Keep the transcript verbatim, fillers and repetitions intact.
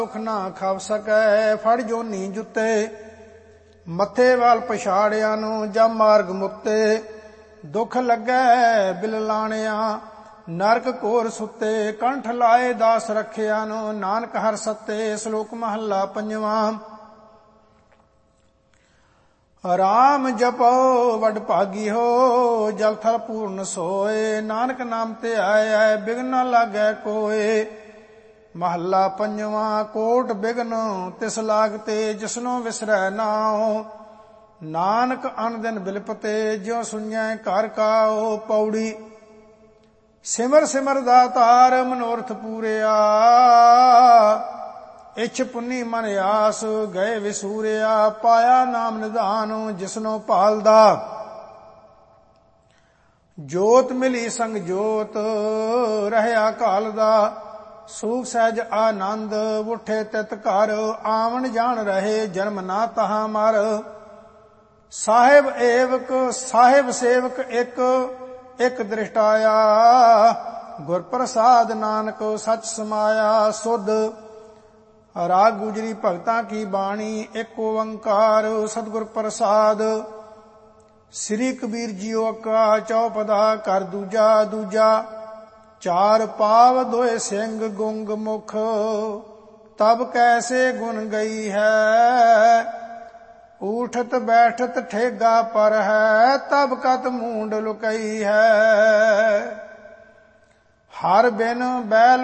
ਦੁਖ ਨਾ ਖਾਵ ਸਕੈ, ਫੜ ਜੋਨੀ ਜੁੱਤੇ। ਮੱਥੇ ਵਾਲ ਪਛਾੜਿਆਂ ਨੂੰ ਜਾਂ ਮਾਰਗ ਮੁੱਤੇ, ਦੁਖ ਲੱਗੈ ਬਿਲ ਲਾਣਿਆ ਨਰਕ ਘੋਰ ਸੁੱਤੇ। ਕੰਠ ਲਾਏ ਦਾਸ ਰੱਖਿਆ ਨੂੰ, ਨਾਨਕ ਹਰ ਸੱਤੇ। ਸ਼ਲੋਕ ਮਹੱਲਾ ਪੰਜਵਾਂ। ਰਾਮ ਜਪੋ ਵਡ ਭਾਗੀ ਹੋ, ਜਲ ਥਲ ਪੂਰਨ ਸੋਏ। ਨਾਨਕ ਨਾਮ ਤੇ ਆਇਐ, ਬਿਘਨ ਨ ਲਾਗੈ ਕੋਏ। ਮਹੱਲਾ ਪੰਜਵਾਂ। ਕੋਟ ਬਿਘਨ ਤਿਸ ਲਾਗਤੇ, ਜਿਸਨੋ ਵਿਸਰੈ ਨਾਉ। ਨਾਨਕ ਅਨ ਦਿਨ ਬਿਲਪਤੇ, ਜਿਉ ਸੁਣਿਐ ਘਰ ਕਾਉ। ਪੌੜੀ। ਸਿਮਰ ਸਿਮਰ ਦਾਤਾਰ ਮਨੋਰਥ ਪੂਰਿਆ, ਇੱਛ ਪੁੰਨੀ ਮਨ ਆਸ ਗਏ ਵਿਸੂਰਿਆ। ਪਾਇਆ ਨਾਮ ਨਿਧਾਨ ਜਿਸਨੋ ਭਾਲਦਾ, ਜੋਤ ਮਿਲੀ ਸੰਗ ਜੋਤ ਰਹਿਆ ਘਾਲਦਾ। ਸੂਖ ਸਹਿਜ ਆਨੰਦ ਉਠੇ ਤਿਤ ਘਰ, ਆਵਣ ਜਾਣ ਰਹੇ ਜਨਮ ਨਾ ਤਹਾਂ ਮਰ। ਸਾਹਿਬ ਏਵਕ ਸਾਹਿਬ ਸੇਵਕ ਇੱਕ, ਇੱਕ ਦ੍ਰਿਸ਼ਟਾਇਆ। ਗੁਰ ਪ੍ਰਸਾਦ ਨਾਨਕ ਸਚ ਸਮਾਇਆ। ਸੁਧ ਰਾਗ ਗੁਜਰੀ ਭਗਤਾਂ ਕੀ ਬਾਣੀ, ਇੱਕ ਓੰਕਾਰ ਸਤਿਗੁਰ ਪ੍ਰਸਾਦ। ਸ੍ਰੀ ਕਬੀਰ ਜੀਓ ਕਾ ਚੌਪਦਾ, ਕਰ ਦੂਜਾ ਦੂਜਾ। ਚਾਰ ਪਾਵ ਦੋਏ ਸਿੰਘ ਗੁੰਗ ਮੁਖ, ਤਬ ਕੈਸੇ ਗੁਣ ਗਈ ਹੈ। ਊਠਤ ਬੈਠਤ ਠੇਗਾ ਪਰ ਹੈ, ਤਬ ਕਤ ਮੂੰਡ ਲੁਕਈ ਹੈ। ਹਰ ਬਿਨ ਬੈਲ